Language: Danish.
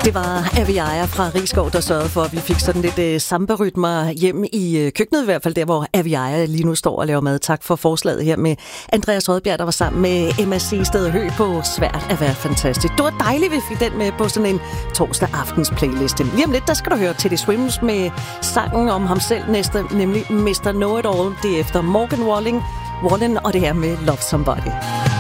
Det var Aviaja fra Rigskov, der sørgede for, at vi fik sådan lidt samba-rytmer hjem i køkkenet, i hvert fald der, hvor Aviaja lige nu står og laver mad. Tak for forslaget her med Andreas Rødbjerg, der var sammen med MSC Sted Hø på Svært at være fantastisk. Det var dejligt, vi fik den med på sådan en torsdag aftens playliste. Lige om lidt, der skal du høre Teddy Swims med sangen om ham selv næste, nemlig Mr. Know-It-All. Det er efter Morgan Wallen, og det her med Love Somebody.